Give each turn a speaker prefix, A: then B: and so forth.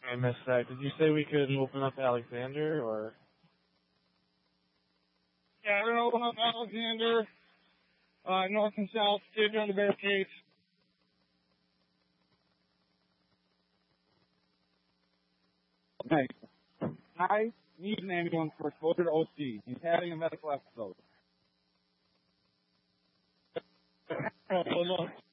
A: I missed that. Did you say we could open up Alexander, or?
B: Yeah, we're going to open up Alexander, north and south, stay on the barricades. Nice. I need an ambulance for exposure to OC. He's having a medical episode.